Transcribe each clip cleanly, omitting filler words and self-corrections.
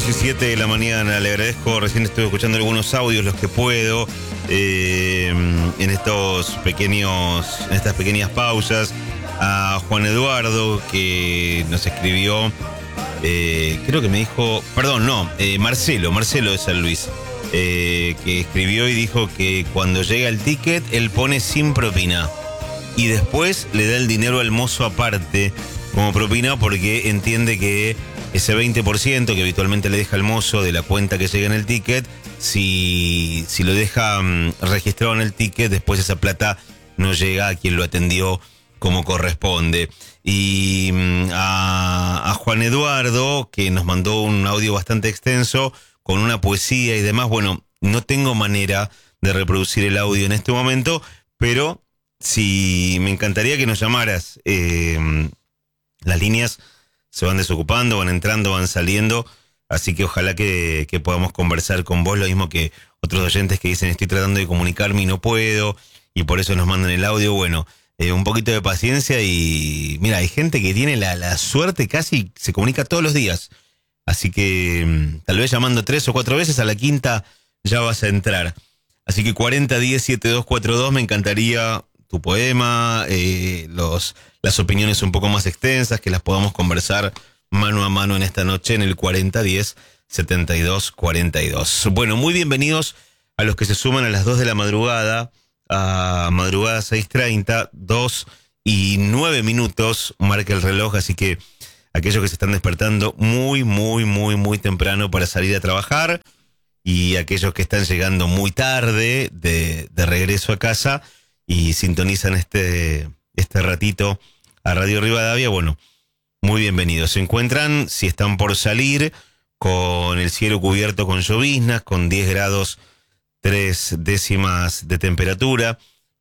2:07 de la mañana. Le agradezco, recién estuve escuchando algunos audios, los que puedo, en estas pequeñas pausas. A Juan Eduardo, que nos escribió, creo que me dijo, Marcelo de San Luis, que escribió y dijo que cuando llega el ticket, él pone sin propina y después le da el dinero al mozo aparte como propina, porque entiende que ese 20% que habitualmente le deja el mozo de la cuenta que llega en el ticket, si lo deja registrado en el ticket, después esa plata no llega a quien lo atendió como corresponde. Y a Juan Eduardo, que nos mandó un audio bastante extenso con una poesía y demás, bueno, no tengo manera de reproducir el audio en este momento, pero sí me encantaría que nos llamaras. Las líneas se van desocupando, van entrando, van saliendo, así que ojalá que podamos conversar con vos, lo mismo que otros oyentes que dicen estoy tratando de comunicarme y no puedo, y por eso nos mandan el audio. Bueno, un poquito de paciencia y mira, hay gente que tiene la suerte, casi se comunica todos los días, así que tal vez llamando 3 o 4 veces, a la quinta ya vas a entrar. Así que 4010-7242, me encantaría tu poema, las opiniones un poco más extensas, que las podamos conversar mano a mano en esta noche en el 4010-7242. Bueno, muy bienvenidos a los que se suman a las 2 de la madrugada, a madrugada 6:30, 2:09, marca el reloj, así que aquellos que se están despertando muy temprano para salir a trabajar, y aquellos que están llegando muy tarde de regreso a casa y sintonizan este ratito a Radio Rivadavia, bueno, muy bienvenidos. Se encuentran, si están por salir, con el cielo cubierto con lloviznas, con 10 grados 3 décimas de temperatura,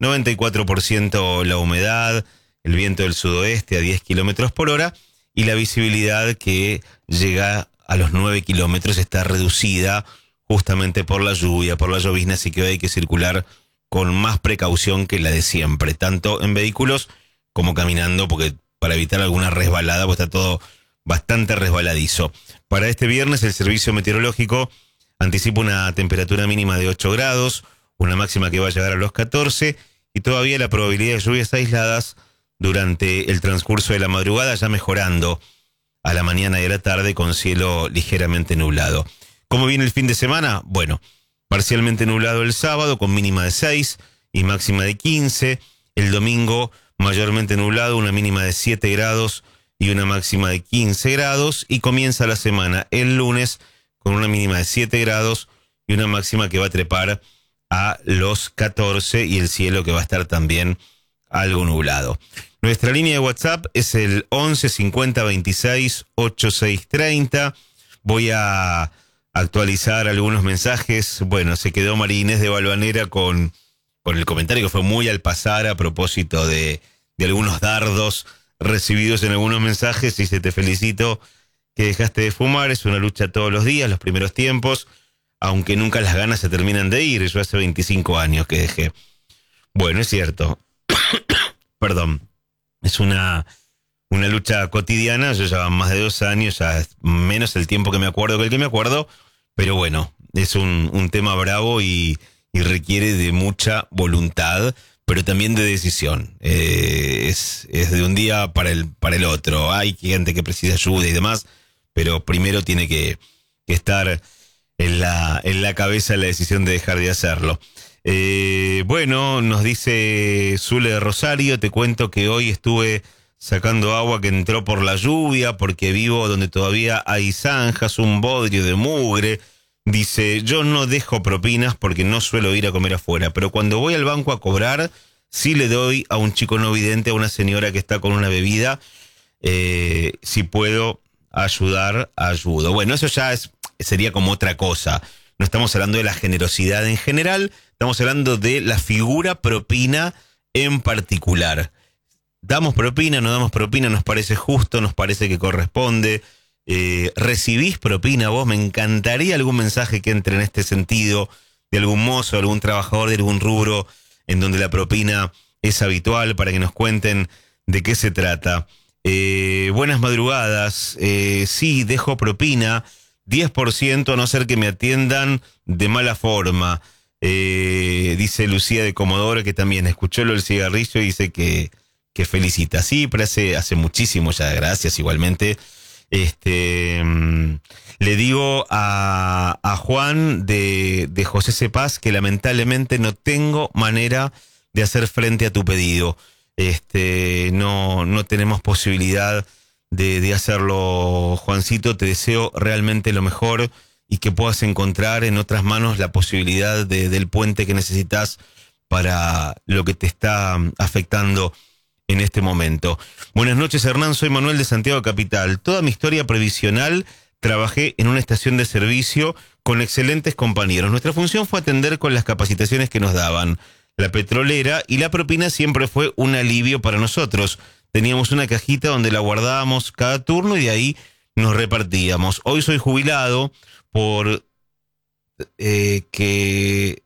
94% la humedad, el viento del sudoeste a 10 kilómetros por hora, y la visibilidad, que llega a los 9 kilómetros, está reducida justamente por la lluvia, por la llovizna, así que hoy hay que circular con más precaución que la de siempre, tanto en vehículos como caminando, porque para evitar alguna resbalada, pues está todo bastante resbaladizo. Para este viernes el Servicio Meteorológico anticipa una temperatura mínima de 8 grados, una máxima que va a llegar a los 14, y todavía la probabilidad de lluvias aisladas durante el transcurso de la madrugada, ya mejorando a la mañana y a la tarde con cielo ligeramente nublado. ¿Cómo viene el fin de semana? Bueno, parcialmente nublado el sábado con mínima de 6 y máxima de 15. El domingo mayormente nublado, una mínima de 7 grados y una máxima de 15 grados. Y comienza la semana el lunes con una mínima de 7 grados y una máxima que va a trepar a los 14, y el cielo que va a estar también algo nublado. Nuestra línea de WhatsApp es el 11 50 26 8630. Voy a actualizar algunos mensajes. Bueno, se quedó María Inés de Valvanera con el comentario que fue muy al pasar a propósito de algunos dardos recibidos en algunos mensajes. Dice: te felicito que dejaste de fumar, es una lucha todos los días, los primeros tiempos, aunque nunca las ganas se terminan de ir. Yo hace 25 años que dejé. Bueno, es cierto. Perdón. Es una lucha cotidiana. Yo ya más de 2 años, ya es menos el tiempo que me acuerdo que el que me acuerdo, pero bueno, es un tema bravo y requiere de mucha voluntad, pero también de decisión. Es de un día para el otro. Hay gente que precisa ayuda y demás, pero primero tiene que estar en la cabeza la decisión de dejar de hacerlo. Bueno, nos dice Zule de Rosario: te cuento que hoy estuve sacando agua que entró por la lluvia, porque vivo donde todavía hay zanjas, un bodrio de mugre. Dice: yo no dejo propinas porque no suelo ir a comer afuera, pero cuando voy al banco a cobrar, sí le doy a un chico no vidente, a una señora que está con una bebida. Si puedo ayudar, ayudo. Bueno, eso ya sería como otra cosa. No estamos hablando de la generosidad en general, estamos hablando de la figura propina en particular. ¿Damos propina, no damos propina? ¿Nos parece justo? ¿Nos parece que corresponde? ¿Recibís propina vos? Me encantaría algún mensaje que entre en este sentido, de algún mozo, de algún trabajador, de algún rubro en donde la propina es habitual, para que nos cuenten de qué se trata. Buenas madrugadas. Sí, dejo propina. 10% a no ser que me atiendan de mala forma. Dice Lucía de Comodoro, que también escuchó lo del cigarrillo y dice que felicita. Sí, pero hace muchísimo ya, gracias igualmente. Le digo a Juan de José Cepaz que lamentablemente no tengo manera de hacer frente a tu pedido. No tenemos posibilidad de hacerlo, Juancito. Te deseo realmente lo mejor y que puedas encontrar en otras manos la posibilidad del puente que necesitas para lo que te está afectando en este momento. Buenas noches, Hernán, soy Manuel de Santiago Capital. Toda mi historia previsional trabajé en una estación de servicio con excelentes compañeros. Nuestra función fue atender con las capacitaciones que nos daban. La petrolera y la propina siempre fue un alivio para nosotros. Teníamos una cajita donde la guardábamos cada turno y de ahí nos repartíamos. Hoy soy jubilado por que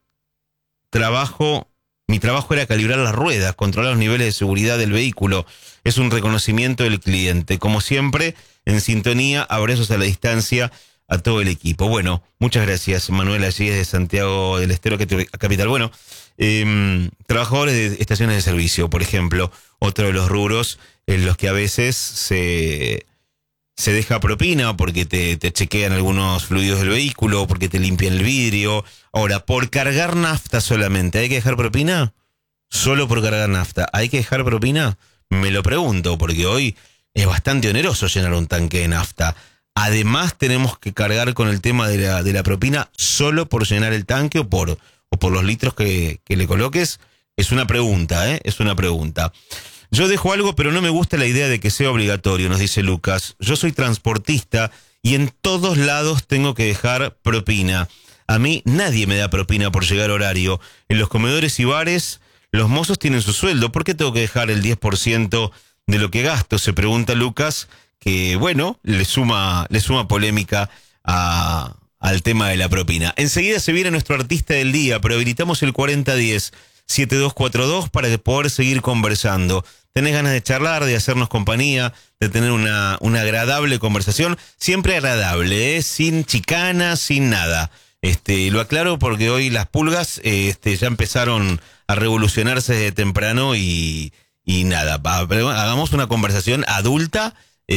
mi trabajo era calibrar las ruedas, controlar los niveles de seguridad del vehículo. Es un reconocimiento del cliente. Como siempre, en sintonía, abrazos a la distancia a todo el equipo. Bueno, muchas gracias, Manuel, allí de Santiago del Estero Capital. Bueno, trabajadores de estaciones de servicio, por ejemplo, otro de los rubros en los que a veces se deja propina porque te chequean algunos fluidos del vehículo, porque te limpian el vidrio. Ahora, por cargar nafta solamente, ¿hay que dejar propina? Solo por cargar nafta, ¿hay que dejar propina? Me lo pregunto, porque hoy es bastante oneroso llenar un tanque de nafta. Además, tenemos que cargar con el tema de la propina solo por llenar el tanque o por los litros que le coloques. Es una pregunta, es una pregunta. Yo dejo algo, pero no me gusta la idea de que sea obligatorio, nos dice Lucas. Yo soy transportista y en todos lados tengo que dejar propina. A mí nadie me da propina por llegar a horario. En los comedores y bares, los mozos tienen su sueldo. ¿Por qué tengo que dejar el 10% de lo que gasto? Se pregunta Lucas, que bueno, le suma polémica al tema de la propina. Enseguida se viene nuestro artista del día, pero habilitamos el 4010-7242 para poder seguir conversando. ¿Tenés ganas de charlar, de hacernos compañía, de tener una agradable conversación? Siempre agradable, sin chicanas, sin nada. Lo aclaro porque hoy las pulgas ya empezaron a revolucionarse desde temprano y nada, hagamos una conversación adulta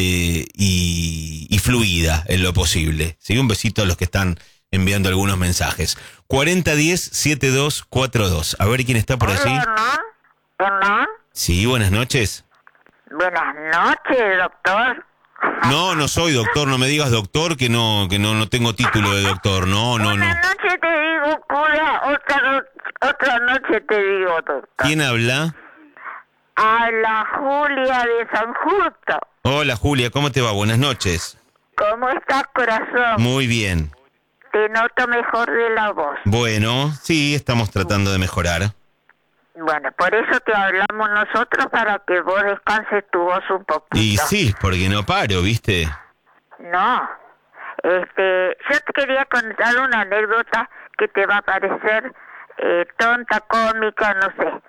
y fluida en lo posible. ¿Sí? Un besito a los que están enviando algunos mensajes. 4010-7242. A ver quién está por allí. Hernán. Sí, buenas noches. Buenas noches, doctor. No soy doctor, no me digas doctor, que no tengo título de doctor. No. Una noche te digo cura, otra noche te digo doctor. ¿Quién habla? Habla Julia de San Justo. Hola Julia, ¿cómo te va? Buenas noches. ¿Cómo estás, corazón? Muy bien. Te noto mejor de la voz. Bueno, sí, estamos tratando de mejorar. Bueno, por eso te hablamos nosotros, para que vos descanses tu voz un poquito. Y sí, porque no paro, ¿viste? No. Yo te quería contar una anécdota que te va a parecer tonta, cómica, no sé.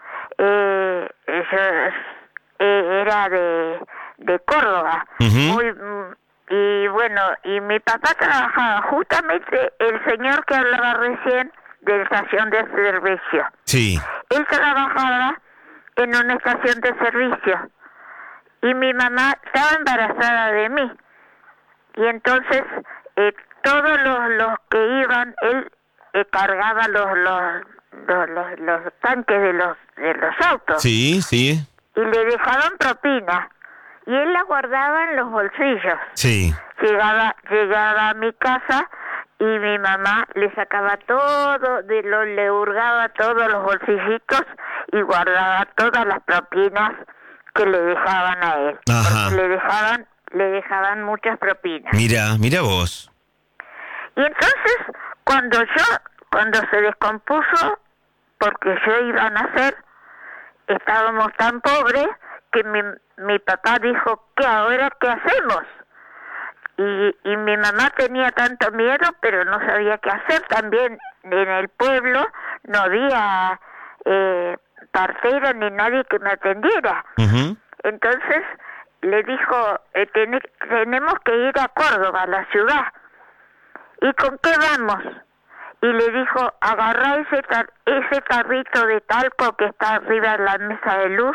Era de Córdoba. Uh-huh. Y bueno, y mi papá trabajaba justamente, el señor que hablaba recién, de la estación de servicio. Sí. Él trabajaba en una estación de servicio y mi mamá estaba embarazada de mí. Y entonces todos los que iban, él cargaba los tanques de los autos. Sí. Y le dejaban propina y él la guardaba en los bolsillos. Sí. Llegaba a mi casa y mi mamá le sacaba todo, le hurgaba todos los bolsillitos y guardaba todas las propinas que le dejaban a él. Ajá. Le dejaban muchas propinas. Mira vos. Y entonces, cuando se descompuso, porque yo iba a nacer, estábamos tan pobres que mi papá dijo, ¿qué ahora qué hacemos? Y mi mamá tenía tanto miedo, pero no sabía qué hacer. También en el pueblo no había partera ni nadie que me atendiera. Uh-huh. Entonces le dijo, tenemos que ir a Córdoba, a la ciudad. ¿y con qué vamos? Y le dijo, agarrá ese carrito de talco que está arriba de la mesa de luz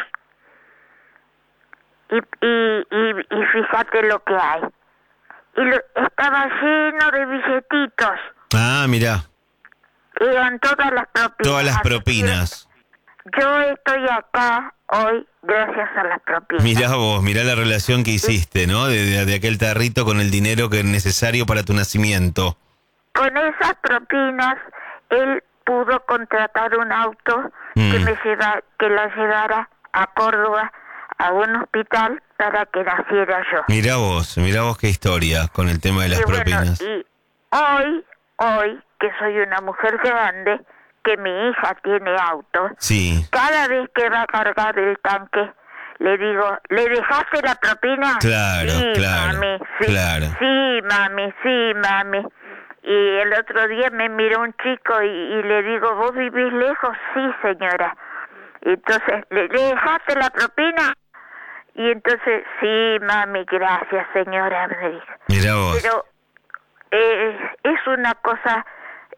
y fíjate lo que hay. Estaba lleno de billetitos. Ah, mira. Eran todas las propinas. Todas las propinas. Yo estoy acá hoy gracias a las propinas. Mirá vos, mirá la relación que hiciste, ¿no? De aquel tarrito con el dinero que es necesario para tu nacimiento. Con esas propinas, él pudo contratar un auto que la llevara a Córdoba a un hospital para que naciera yo. Mirá vos qué historia con el tema de las propinas. Bueno, y hoy que soy una mujer grande, que mi hija tiene auto, sí. Cada vez que va a cargar el tanque, le digo, ¿le dejaste la propina? Claro, sí, claro, mami, sí, claro. Sí, mami. Y el otro día me miró un chico y le digo, ¿vos vivís lejos? Sí, señora. Entonces, ¿le dejaste la propina? Y entonces, sí, mami, gracias, señora, me dijo. Mirá vos. Pero es una cosa,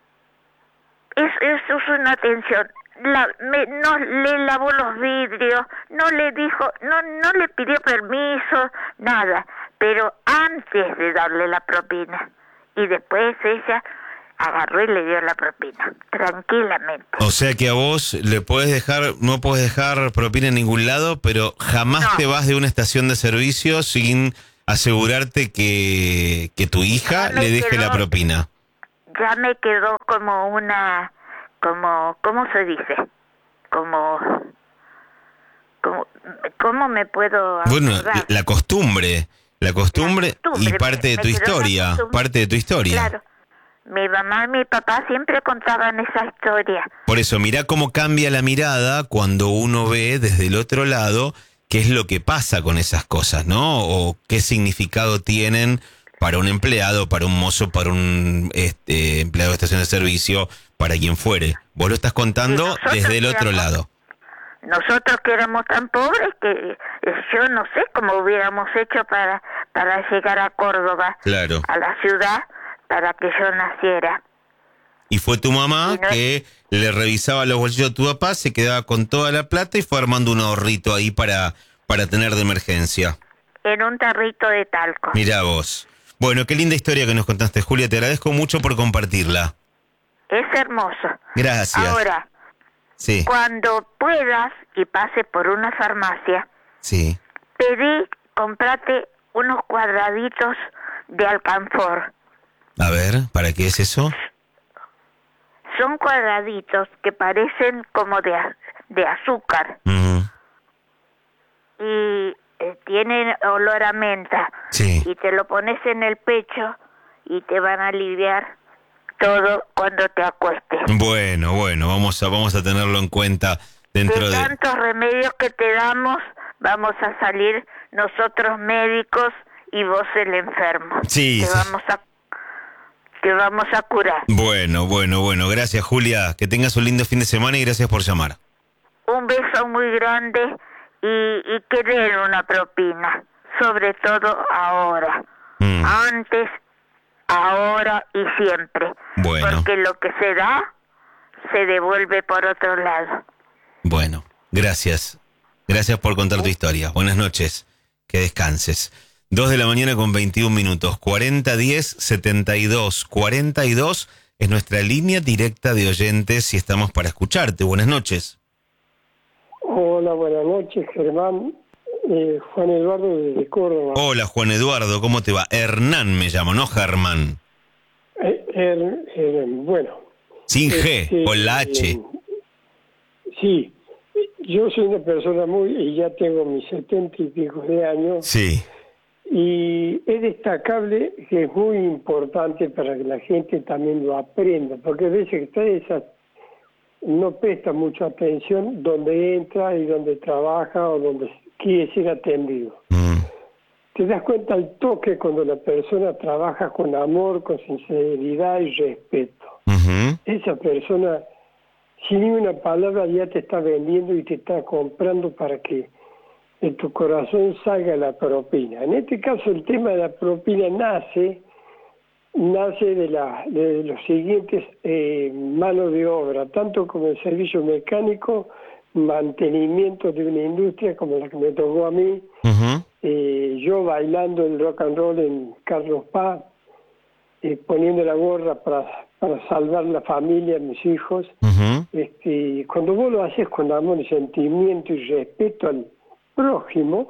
eso es una atención. No le lavó los vidrios, no le dijo, no le pidió permiso, nada. Pero antes de darle la propina, y después ella agarró y le dio la propina, tranquilamente. O sea que a vos no podés dejar propina en ningún lado, pero jamás te vas de una estación de servicio sin asegurarte que tu hija le deje la propina. Ya me quedó como ¿cómo se dice? ¿Cómo me puedo acordar? Bueno, la costumbre y parte de tu historia, Claro. Mi mamá y mi papá siempre contaban esa historia. Por eso, mirá cómo cambia la mirada cuando uno ve desde el otro lado qué es lo que pasa con esas cosas, ¿no? O qué significado tienen para un empleado, para un mozo, para un empleado de estación de servicio, para quien fuere. Vos lo estás contando desde el otro lado. Nosotros que éramos tan pobres que yo no sé cómo hubiéramos hecho para llegar a Córdoba, claro, a la ciudad, para que yo naciera. Y fue tu mamá que le revisaba los bolsillos a tu papá, se quedaba con toda la plata y fue armando un ahorrito ahí para tener de emergencia. En un tarrito de talco. Mirá vos. Bueno, qué linda historia que nos contaste, Julia. Te agradezco mucho por compartirla. Es hermoso. Gracias. Ahora, sí, cuando puedas y pases por una farmacia, sí, comprate unos cuadraditos de alcanfor. A ver, ¿para qué es eso? Son cuadraditos que parecen como de azúcar. Uh-huh. Y tienen olor a menta. Sí. Y te lo pones en el pecho y te van a aliviar todo cuando te acuestes. Bueno, vamos a tenerlo en cuenta dentro de tantos remedios que te damos, vamos a salir nosotros médicos y vos el enfermo. Sí. Te vamos a curar. Bueno. Gracias, Julia. Que tengas un lindo fin de semana y gracias por llamar. Un beso muy grande y querer una propina, sobre todo ahora. Antes, ahora y siempre. Bueno. Porque lo que se da, se devuelve por otro lado. Bueno, gracias. Gracias por contar tu historia. Buenas noches. Que descanses. 2:21 4010-7242 es nuestra línea directa de oyentes y estamos para escucharte. Buenas noches. Hola, buenas noches, Germán. Juan Eduardo desde Córdoba. Hola, Juan Eduardo, ¿cómo te va? Hernán me llamo, no Germán. Bueno. Sin G, con la H. Sí, yo soy una persona y ya tengo mis 70 y pico de años. Sí. Y es destacable que es muy importante para que la gente también lo aprenda, porque a veces no presta mucha atención donde entra y donde trabaja o donde quiere ser atendido. Te das cuenta al toque cuando la persona trabaja con amor, con sinceridad y respeto. Esa persona, sin ni una palabra, ya te está vendiendo y te está comprando para que de tu corazón salga la propina. En este caso el tema de la propina nace nace de los siguientes manos de obra, tanto como el servicio mecánico, mantenimiento de una industria como la que me tocó a mí, yo bailando el rock and roll en Carlos Paz, poniendo la gorra para salvar la familia, mis hijos. Cuando vos lo haces con amor y sentimiento y respeto al prójimo,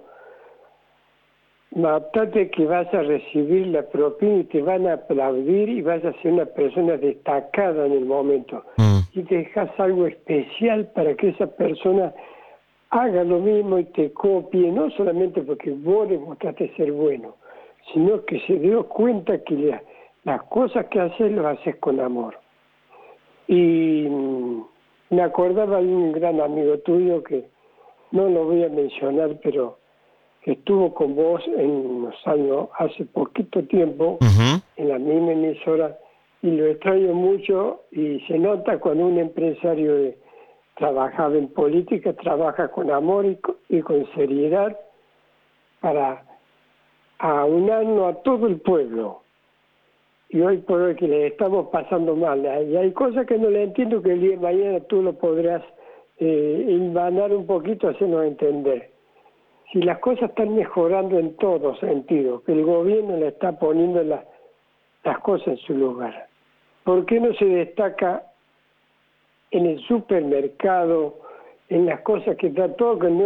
matate que vas a recibir la propina y te van a aplaudir y vas a ser una persona destacada en el momento. Y dejas algo especial para que esa persona haga lo mismo y te copie, no solamente porque vos demostraste ser bueno, sino que se dio cuenta que las cosas que haces las haces con amor. Y me acordaba de un gran amigo tuyo que no lo voy a mencionar, pero que estuvo con vos en los años, hace poquito tiempo, en la misma emisora, y lo extraño mucho, y se nota cuando un empresario trabajaba en política, trabaja con amor y con seriedad para aunarnos a todo el pueblo. Y hoy por hoy que le estamos pasando mal, y hay cosas que no le entiendo, que el día de mañana tú lo podrás hilvanar un poquito, hacernos entender. Si las cosas están mejorando en todo sentido, que el gobierno le está poniendo las cosas en su lugar, ¿por qué no se destaca en el supermercado, en las cosas que está todo con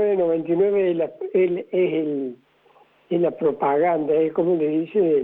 9.99 es la propaganda, es como le dice,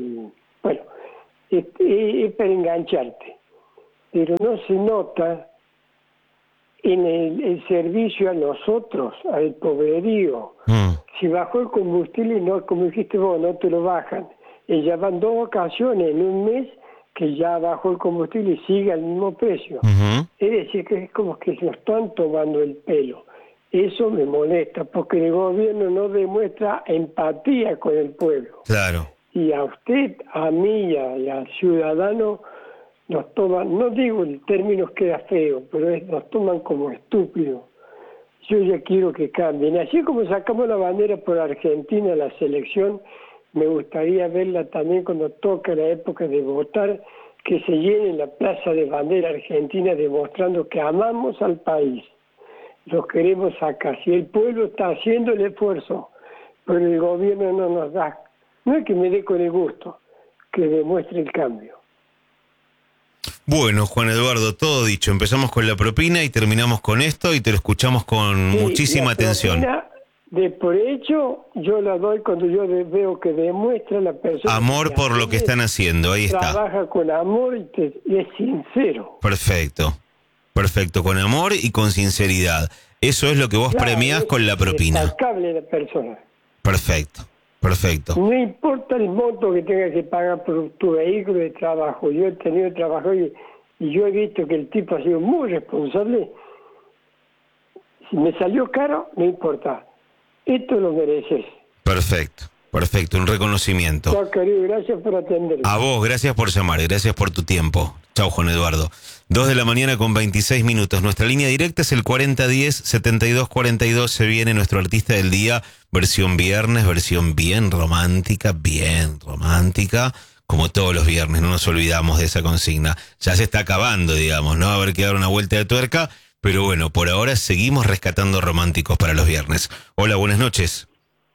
es para engancharte, pero no se nota en el servicio a nosotros, al pobrerío. Si bajó el combustible, no, como dijiste vos, no te lo bajan. Ya van 2 ocasiones en un mes que ya bajó el combustible y sigue al mismo precio. Es decir, que es como que lo están tomando el pelo. Eso me molesta, porque el gobierno no demuestra empatía con el pueblo. Claro. Y a usted, a mí y al ciudadano nos toman, no digo el término queda feo, pero nos toman como estúpidos. Yo ya quiero que cambien. Así como sacamos la bandera por Argentina, la selección, me gustaría verla también cuando toca la época de votar, que se llene la plaza de bandera argentina demostrando que amamos al país. Los queremos acá. Si el pueblo está haciendo el esfuerzo, pero el gobierno no nos da, no es que me dé con el gusto, que demuestre el cambio. Bueno, Juan Eduardo, todo dicho. Empezamos con la propina y terminamos con esto y te lo escuchamos con muchísima atención. De por hecho, yo la doy cuando yo veo que demuestra la persona. Amor por lo que están haciendo, ahí está. Trabaja con amor y es sincero. Perfecto, con amor y con sinceridad. Eso es lo que vos premiás con la propina. Destacable la persona. Perfecto. No importa el monto que tengas que pagar por tu vehículo de trabajo. Yo he tenido trabajo y yo he visto que el tipo ha sido muy responsable. Si me salió caro, no importa. Esto lo mereces. Perfecto, un reconocimiento. Chao, querido, gracias por atenderme. A vos, gracias por llamar, gracias por tu tiempo. Chao, Juan Eduardo. 2:26 a.m. Nuestra línea directa es el 4010-7242. Se viene nuestro artista del día, versión viernes, versión bien romántica, como todos los viernes, no nos olvidamos de esa consigna. Ya se está acabando, digamos, ¿no? Va a haber que dar una vuelta de tuerca, pero bueno, por ahora seguimos rescatando románticos para los viernes. Hola, buenas noches.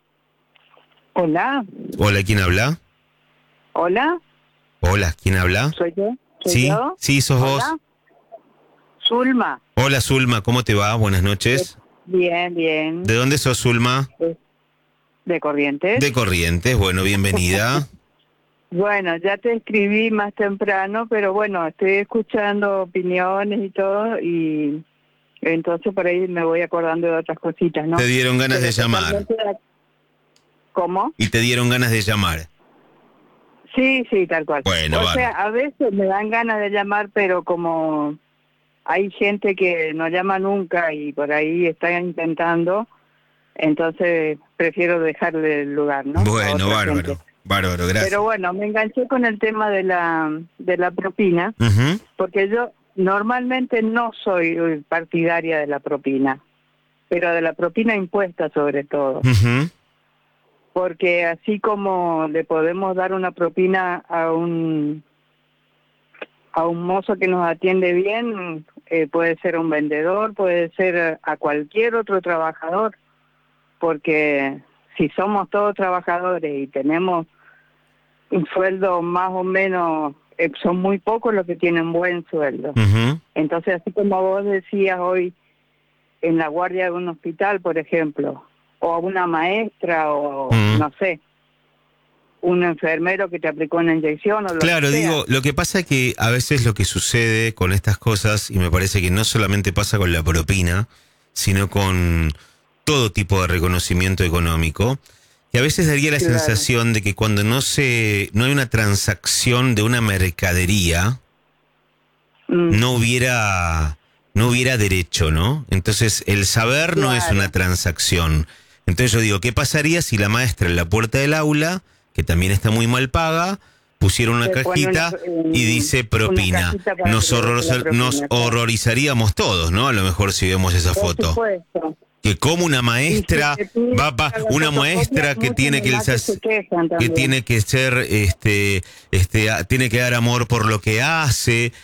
Hola. Hola, ¿quién habla? Hola. Hola, ¿quién habla? ¿Soy yo? ¿Sí? ¿Yo? Sí, sos Hola. vos. Zulma. Hola, Zulma, ¿cómo te va? Buenas noches. Bien. ¿De dónde sos, Zulma? ¿De Corrientes? De Corrientes, bueno, bienvenida. Bueno, ya te escribí más temprano, pero bueno, estoy escuchando opiniones y todo, y entonces por ahí me voy acordando de otras cositas, ¿no? Te dieron ganas Pero de llamar. ¿Cómo? Y te dieron ganas de llamar. Sí, tal cual. Bueno, o sea, a veces me dan ganas de llamar, pero como hay gente que no llama nunca y por ahí está intentando, entonces prefiero dejarle el lugar, ¿no? Bueno, bárbaro, gracias. Pero bueno, me enganché con el tema de la propina, porque yo normalmente no soy partidaria de la propina, pero de la propina impuesta sobre todo. Porque así como le podemos dar una propina a un a un mozo que nos atiende bien, puede ser un vendedor, puede ser a cualquier otro trabajador, porque si somos todos trabajadores y tenemos un sueldo más o menos, son muy pocos los que tienen buen sueldo. Ujú. Entonces, así como vos decías hoy, en la guardia de un hospital, por ejemplo, o a una maestra, o no sé, un enfermero que te aplicó una inyección o lo Claro, que sea. digo, lo que pasa es que a veces lo que sucede con estas cosas, y me parece que no solamente pasa con la propina, sino con todo tipo de reconocimiento económico, que a veces daría la Claro. sensación de que cuando no hay una transacción de una mercadería, no hubiera derecho, ¿no? Entonces, el saber no es Claro. una transacción. Entonces yo digo, ¿qué pasaría si la maestra en la puerta del aula, que también está muy mal paga, pusiera una Le pone cajita una- y dice una propina? cajita para Nos, que le deje la propina, nos claro. horrorizaríamos todos, ¿no? A lo mejor si vemos esa Por foto. supuesto. Que como una maestra, Y si te piden va la una fotocopia, maestra que muchos tiene que mamás se quejan que también. tiene que ser tiene que dar amor por lo que hace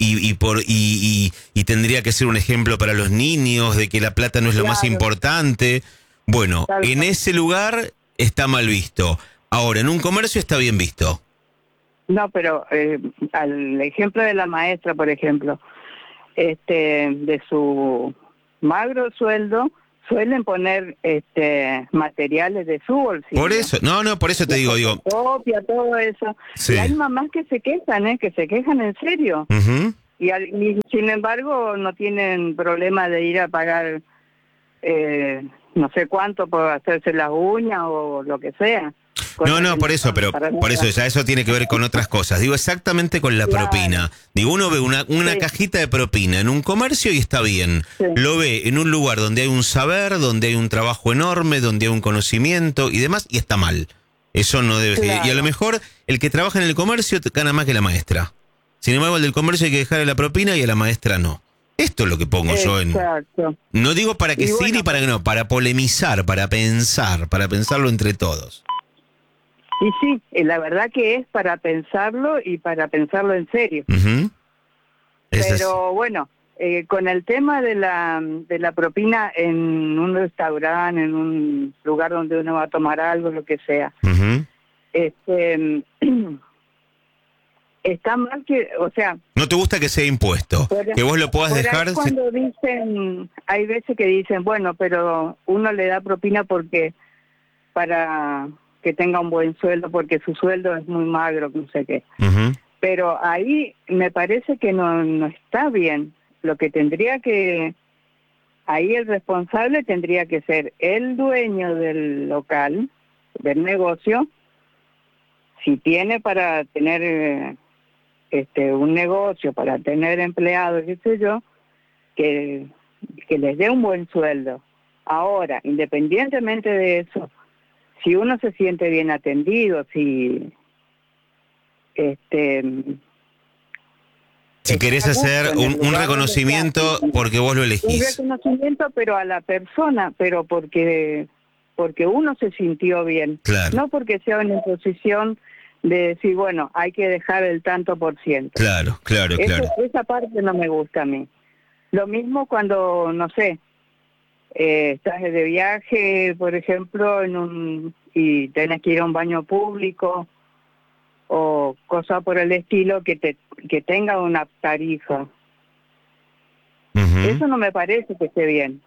y tendría que ser un ejemplo para los niños de que la plata no es lo más Claro. importante. Bueno, Tal en cual. ese lugar está mal visto. Ahora, en un comercio está bien visto. No, pero al ejemplo de la maestra, por ejemplo, de su magro sueldo, suelen poner materiales de su bolsillo. Por eso, por eso te digo, Fotocopia, todo eso. Sí. Y hay mamás que se quejan, que se quejan en serio. ujú. Y sin embargo no tienen problema de ir a pagar no sé cuánto por hacerse las uñas o lo que sea. No, por eso, son pero para por eso nada. ya eso tiene que ver con otras cosas. Digo, exactamente con la Claro. propina. Digo, uno ve una Sí. cajita de propina en un comercio y está bien. Sí. Lo ve en un lugar donde hay un saber, donde hay un trabajo enorme, donde hay un conocimiento y demás, y está mal. Eso no debe ser. Claro. Y a lo mejor el que trabaja en el comercio gana más que la maestra. Sin embargo, el del comercio hay que dejarle la propina y a la maestra no. Esto es lo que pongo yo en... Exacto. No digo para que Y sí bueno, ni para que no, para polemizar, para pensarlo entre todos. Y sí, la verdad que es para pensarlo y para pensarlo en serio. Ujú. Esa es- Pero bueno, con el tema de la propina en un restaurante, en un lugar donde uno va a tomar algo, lo que sea, Ujú. está mal que, o sea, No te gusta que sea impuesto, que vos lo puedas por ahí dejar... cuando dicen, hay veces que dicen, bueno, pero uno le da propina porque para que tenga un buen sueldo, porque su sueldo es muy magro, no sé qué. Ujú. Pero ahí me parece que no está bien. Lo que tendría que, ahí el responsable tendría que ser el dueño del local, del negocio, si tiene para tener un negocio, para tener empleados, qué sé yo, que les dé un buen sueldo. Ahora, independientemente de eso, si uno se siente bien atendido, si Si querés está a gusto hacer en el un lugar reconocimiento donde está, porque vos lo un elegís. reconocimiento, pero a la persona, pero porque uno se sintió bien, Claro. no porque sea una posición de decir, bueno, hay que dejar el tanto por ciento. Claro. Esa parte no me gusta a mí. Lo mismo cuando, no sé, estás de viaje, por ejemplo, y tenés que ir a un baño público o cosas por el estilo que tenga una tarifa. Ujú. Eso no me parece que esté bien,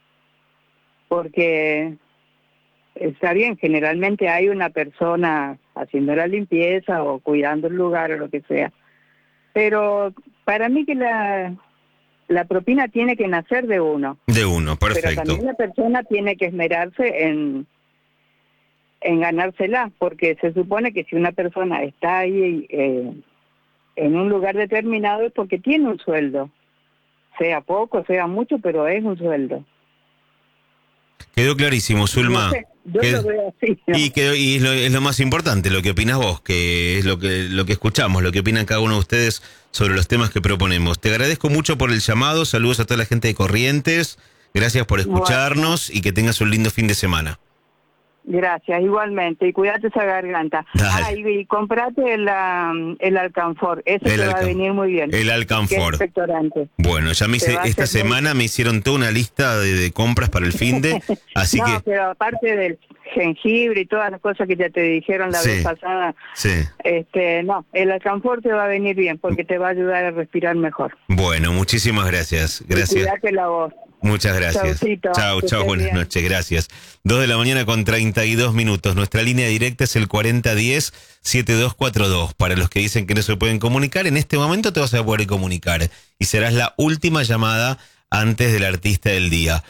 porque está bien, generalmente hay una persona haciendo la limpieza o cuidando el lugar o lo que sea, pero para mí que la propina tiene que nacer de uno. De uno, Pero perfecto. también la persona tiene que esmerarse en ganársela, porque se supone que si una persona está ahí en un lugar determinado es porque tiene un sueldo, sea poco, sea mucho, pero es un sueldo. Quedó clarísimo, Zulma. No sé, yo lo veo así, ¿no? Y es lo más importante, lo que opinás vos, que es lo que escuchamos, lo que opinan cada uno de ustedes sobre los temas que proponemos. Te agradezco mucho por el llamado, saludos a toda la gente de Corrientes, gracias por escucharnos y que tengas un lindo fin de semana. Gracias, igualmente. Y cuídate esa garganta. Dale. Y comprate el alcanfor. Ese te va a venir muy bien. El alcanfor. Bueno, ya me hice, esta semana me hicieron toda una lista de compras para el finde, así no, que... pero aparte del jengibre y todas las cosas que ya te dijeron la vez pasada, no, el alcanfor te va a venir bien porque te va a ayudar a respirar mejor. Bueno, muchísimas gracias. Gracias. Cuídate la voz. Muchas gracias. Chao, buenas noches, gracias. 2:32 a.m. Nuestra línea directa es el 4010-7242. Para los que dicen que no se pueden comunicar, en este momento te vas a poder comunicar. Y serás la última llamada antes del artista del día.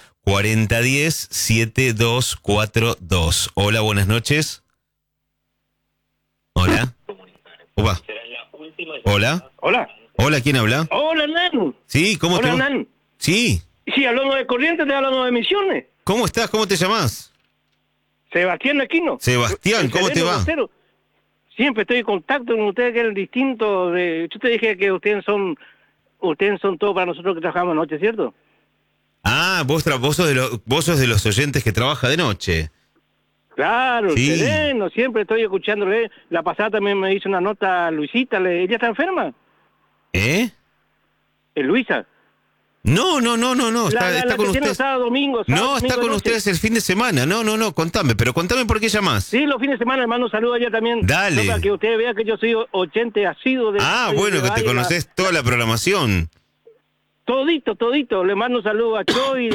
4010-7242. Hola, buenas noches. Hola. Opa. Hola. Hola, ¿quién habla? Hola, Nan. Sí, ¿cómo te va? Hola, Nan. Sí. Sí, hablando de Corrientes, te hablando de Misiones. ¿Cómo estás? ¿Cómo te llamas? Sebastián Aquino. Sebastián, ¿cómo te va? Rosero. Siempre estoy en contacto con ustedes, que es el distinto de... Yo te dije que ustedes son todo para nosotros que trabajamos de noche, ¿cierto? Ah, vos sos de los oyentes que trabaja de noche. Claro, sí. Sereno, siempre estoy escuchándole. La pasada también me hizo una nota Luisita, ¿ella está enferma? Luisa. No, está con ustedes. Domingo, está con ustedes el fin de semana. No, contame por qué llamás. Sí, los fines de semana, hermano, saludo allá también. Dale. Para que usted vea que yo soy oyente asiduo de... bueno, que te conoces toda la programación. Todito, le mando un saludo a Choy,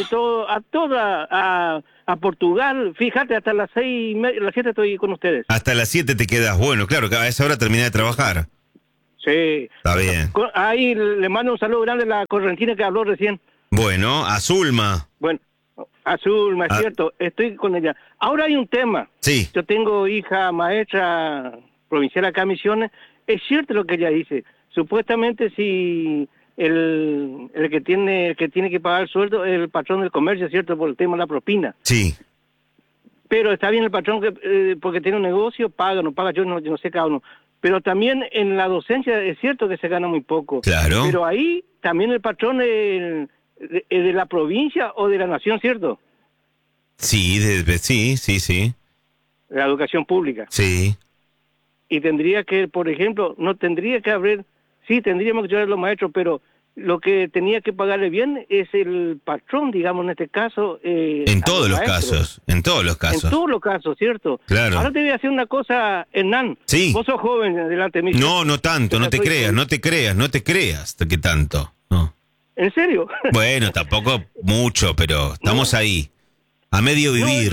a Portugal, fíjate, hasta las 6:30, las 7 estoy con ustedes. Hasta las 7 te quedas, bueno, claro, que a esa hora terminé de trabajar. Sí. Está bien. Ahí le mando un saludo grande a la correntina que habló recién. Bueno, a Zulma. Bueno, a Zulma, es cierto, estoy con ella. Ahora hay un tema. Sí. Yo tengo hija maestra provincial acá en Misiones, es cierto lo que ella dice, supuestamente si... El que tiene que pagar el sueldo es el patrón del comercio, ¿cierto? Por el tema de la propina. Sí. Pero está bien el patrón que porque tiene un negocio, paga, no paga, yo no sé cada uno. Pero también en la docencia es cierto que se gana muy poco. Claro. Pero ahí también el patrón es de la provincia o de la nación, ¿cierto? Sí, sí. La educación pública. Sí. Y tendría que, por ejemplo, no tendría que haber... Sí, tendríamos que ayudar a los maestros, pero lo que tenía que pagarle bien es el patrón, digamos, en este caso. En todos los casos. En todos los casos, ¿cierto? Claro. Ahora te voy a decir una cosa, Hernán. Sí. Vos sos joven delante de mí. No tanto, no te creas que tanto. No. ¿En serio? Bueno, tampoco mucho, pero estamos ahí. A medio vivir.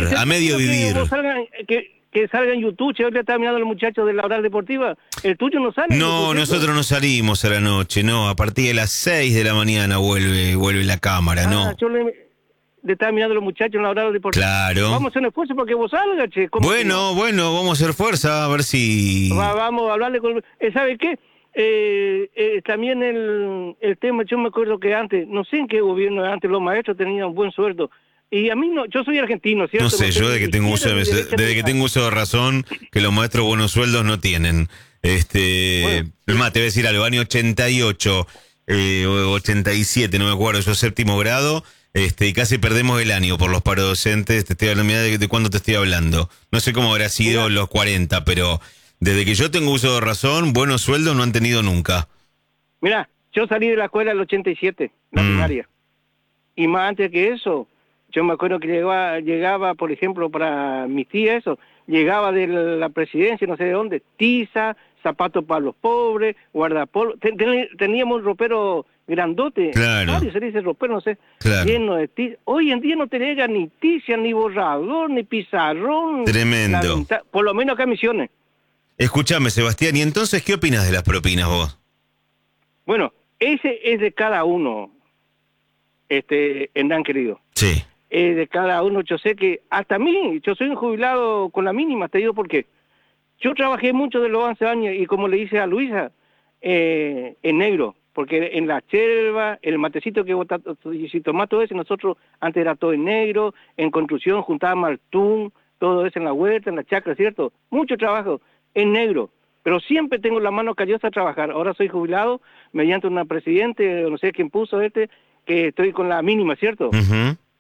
Que salga en YouTube, ahorita está mirando el muchacho de la hora deportiva, el tuyo no sale. No, nosotros no salimos a la noche, no, a partir de las 6 de la mañana vuelve la cámara, no. Yo le estaba mirando a los muchachos en la hora deportiva. Claro. Vamos a hacer un esfuerzo porque vos salgas, che. Bueno, vamos a hacer fuerza, a ver si... Vamos a hablarle con... ¿Sabe qué? También el tema, yo me acuerdo que antes, no sé en qué gobierno antes, los maestros tenían un buen sueldo. Y a mí no, yo soy argentino, ¿cierto? No sé, yo desde que tengo uso de razón, que los maestros buenos sueldos no tienen. Es más, te voy a decir algo, año 88, 87, no me acuerdo, yo séptimo grado, y casi perdemos el año por los paros docentes, te estoy hablando, mirá de cuándo te estoy hablando. No sé cómo habrá sido los 40, pero desde que yo tengo uso de razón, buenos sueldos no han tenido nunca. Mira, yo salí de la escuela en el 87, la primaria. Y más antes que eso... Yo me acuerdo que llegaba, por ejemplo, para mi tía llegaba de la presidencia, no sé de dónde, tiza, zapatos para los pobres, guardapolvo. Teníamos un ropero grandote, claro. Se dice ropero, no sé, claro. Lleno de tiza. Hoy en día no te llega ni tiza, ni borrador, ni pizarrón. Tremendo. Por lo menos acá en Misiones. Escúchame, Sebastián, ¿y entonces qué opinas de las propinas vos? Bueno, ese es de cada uno, Hernán querido. Sí. De cada uno, yo sé que hasta mí, yo soy un jubilado con la mínima, te digo por qué. Yo trabajé mucho de los 11 años y como le dice a Luisa, en negro, porque en la chelva, el matecito que si tomás todo eso, nosotros antes era todo en negro, en construcción juntábamos al tún, todo eso en la huerta, en la chacra, ¿cierto? Mucho trabajo en negro, pero siempre tengo la mano callosa a trabajar. Ahora soy jubilado mediante una presidente, no sé quién puso que estoy con la mínima, ¿cierto?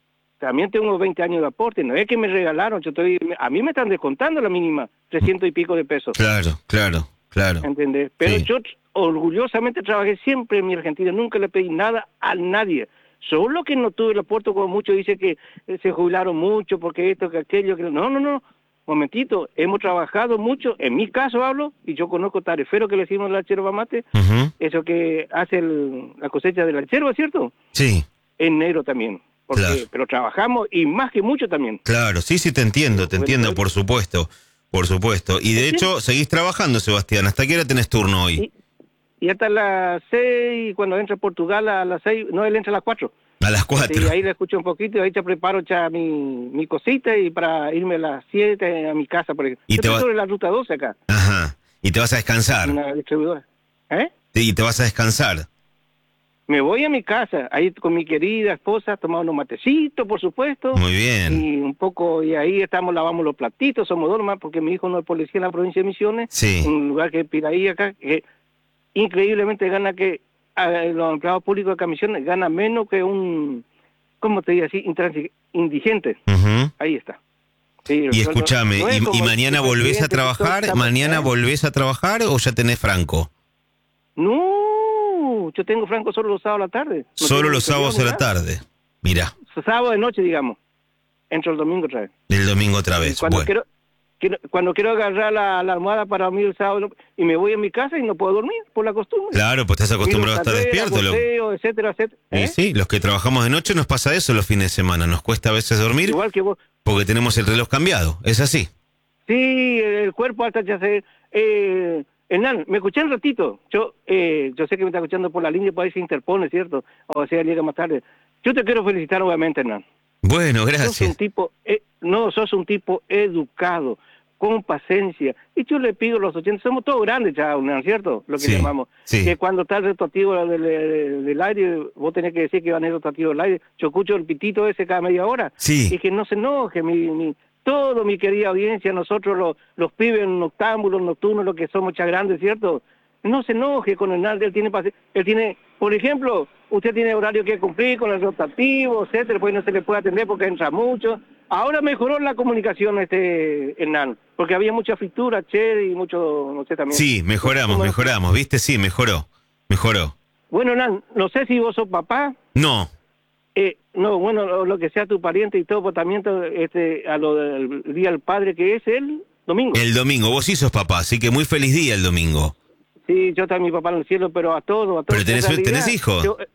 también tengo 20 años de aporte, no es que me regalaron, a mí me están descontando la mínima, 300 y pico de pesos. Claro. ¿Entendés? Pero Sí. yo orgullosamente trabajé siempre en mi Argentina, nunca le pedí nada a nadie. Solo que no tuve el aporte, como muchos dicen que se jubilaron mucho porque esto, que aquello, que no. Momentito, hemos trabajado mucho, en mi caso hablo, y yo conozco tarefero que le decimos la yerba mate, Ujú. eso que hace la cosecha de la yerba, ¿cierto? Sí, En negro también, Claro. pero trabajamos y más que mucho también. claro, sí, te entiendo, Bueno, por supuesto. Y de hecho, seguís trabajando, Sebastián. ¿Hasta qué hora tenés turno hoy? Y hasta las 6, cuando entra Portugal a las 6, no, él entra a las 4. A las 4. Sí, ahí le escucho un poquito y ahí te preparo ya mi cosita y para irme a las 7 a mi casa, por ejemplo. Y Yo te estoy va- sobre la ruta 12 acá, Ajá. Y te vas a descansar. una distribuidora. Y te vas a descansar. Me voy a mi casa, ahí con mi querida esposa, tomando unos matecitos, por supuesto. Muy bien. Y un poco, y ahí lavamos los platitos, somos dos más, porque mi hijo no es policía en la provincia de Misiones, Sí. un lugar que Piraí acá, que increíblemente gana que los empleados públicos de acá en Misiones ganan menos que un, ¿cómo te digo así? Indigente. Ujú. Ahí está. Sí, Y escúchame, no es ¿y como mañana el volvés a presidente, que trabajar? todos estamos- ¿Mañana volvés a trabajar o ya tenés franco? No, yo tengo franco solo los sábados a la tarde. No Solo tengo los sábados a ni la nada. tarde. Mira, Sábado de noche, digamos. Entro el domingo otra vez. el domingo otra vez. Cuando Bueno, cuando quiero agarrar la almohada para dormir el sábado y me voy a mi casa y no puedo dormir por la costumbre. claro, pues estás acostumbrado a estar Miro despierto. carrera, boxeo, etcétera. Y sí, los que trabajamos de noche nos pasa eso los fines de semana. Nos cuesta a veces dormir Igual que vos. porque tenemos el reloj cambiado. Es así. Sí, el cuerpo hasta ya se... Hernán, ¿me escuché un ratito? Yo sé que me está escuchando por la línea, por ahí se interpone, ¿cierto? O sea, llega más tarde. Yo te quiero felicitar nuevamente, Hernán. Bueno, Sos un gracias. tipo, sos un tipo educado, con paciencia. Y yo le pido a los 80, somos todos grandes ya, ¿no es cierto? Lo que Sí, llamamos. sí. Que cuando está el rotativo del aire, vos tenés que decir que van a ir rotativo del aire. Yo escucho el pitito ese cada media hora. Sí. Y que no se enoje, todo mi querida audiencia, nosotros los pibes noctámbulos, nocturnos, los que somos ya grandes, ¿cierto? No se enoje con Hernán, él tiene, por ejemplo, usted tiene horario que cumplir con el rotativo, etcétera, pues no se le puede atender porque entra mucho. Ahora mejoró la comunicación, Hernán, porque había mucha fritura, y mucho, no sé también. Sí, mejoramos, ¿viste? Sí, mejoró. Bueno, Hernán, no sé si vos sos papá. No, No, bueno, lo que sea tu pariente y todo, pues también a lo del Día del Padre, que es el domingo. el domingo. Vos sí sos papá, así que muy feliz día el domingo. Sí, yo también mi papá en el cielo, pero a todos. Pero tenés En realidad, hijo.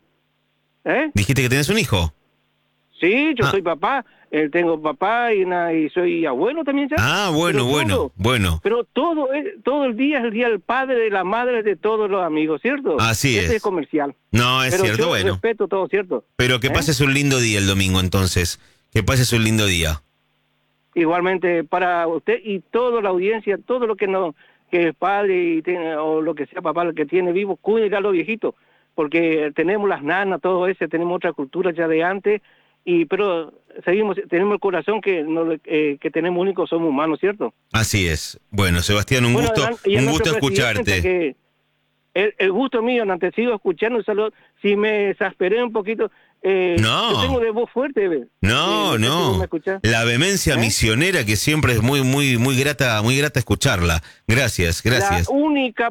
¿Dijiste que tenés un hijo? Sí, yo Ah. soy papá, tengo papá y soy abuelo también ya. Ah, bueno. Pero todo el día es el Día del Padre, de la Madre, de todos los amigos, ¿cierto? Así Este es. comercial. No, es Pero cierto, yo bueno. respeto todo, ¿cierto? Pero que pases un lindo día el domingo entonces. Que pases un lindo día. Igualmente para usted y toda la audiencia, todo lo que que es padre y o lo que sea papá, lo que tiene vivo, cuide a los viejitos, porque tenemos las nanas, todo eso, tenemos otra cultura ya de antes, pero tenemos el corazón que tenemos único, somos humanos, ¿cierto? Así es. Bueno, Sebastián, un Bueno, gusto y a escucharte. nuestro presidente, que el gusto mío, antes sigo escuchando, solo si me exasperé un poquito, No. yo tengo de voz fuerte, ¿ve? No, sé si vos me no. escuchás. La vehemencia misionera que siempre es muy grata escucharla. Gracias. La única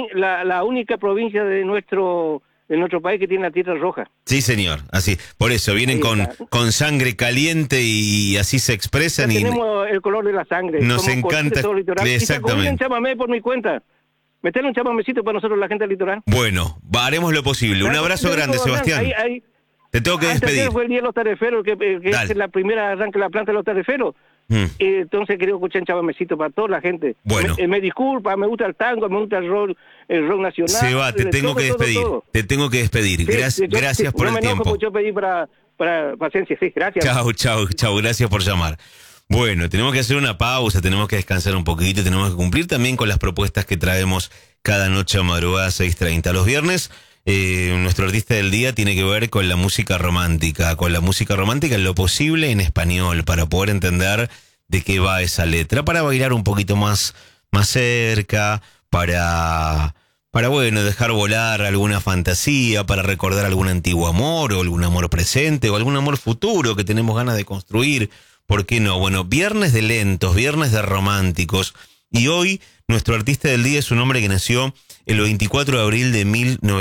provincia de nuestro país que tiene la tierra roja. Sí, señor, así. Por eso vienen Ahí está. con sangre caliente y así se Ya expresan y tenemos el color de la sangre. Nos somos encanta, conscientes de todo el litoral. exactamente. Y un chamamé por mi cuenta. Meterle un chamamecito para nosotros, la gente del litoral. bueno, haremos lo posible. Un abrazo grande, Sebastián. Te tengo que despedir. Ayer fue el día de los tareferos, que Dale. es la primera arranque de la planta de los tareferos. Entonces quería escuchar un chamamecito para toda la gente. Bueno. Me disculpa, me gusta el tango, me gusta el rock nacional. Seba, te tengo que despedir. Te tengo que despedir. Sí, Gracias por no el me enojo, tiempo. porque yo pedí para paciencia, sí, gracias. Chau. Gracias por llamar. Bueno, tenemos que hacer una pausa, tenemos que descansar un poquito, tenemos que cumplir también con las propuestas que traemos cada noche a madrugada 6:30. Los viernes, nuestro artista del día tiene que ver con la música romántica en lo posible en español, para poder entender de qué va esa letra, para bailar un poquito más cerca, para para, bueno, dejar volar alguna fantasía, para recordar algún antiguo amor o algún amor presente o algún amor futuro que tenemos ganas de construir. ¿Por qué no? Bueno, viernes de lentos, viernes de románticos. Y hoy nuestro artista del día es un hombre que nació el 24 de abril de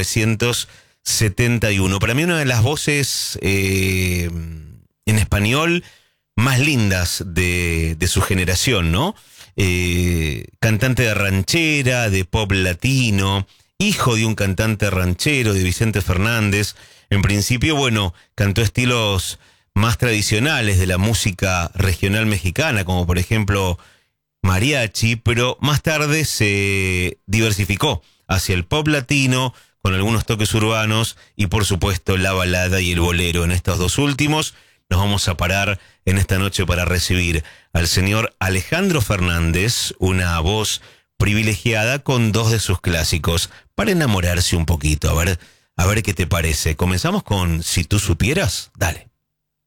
1971. Para mí una de las voces en español más lindas de su generación, ¿no? Cantante de ranchera, de pop latino, hijo de un cantante ranchero, de Vicente Fernández. En principio, bueno, cantó estilos más tradicionales de la música regional mexicana, como por ejemplo mariachi, pero más tarde se diversificó hacia el pop latino, con algunos toques urbanos y por supuesto la balada y el bolero. En estos dos últimos nos vamos a parar en esta noche para recibir al señor Alejandro Fernández, una voz privilegiada con dos de sus clásicos, para enamorarse un poquito. A ver qué te parece. Comenzamos con Si tú supieras. Dale.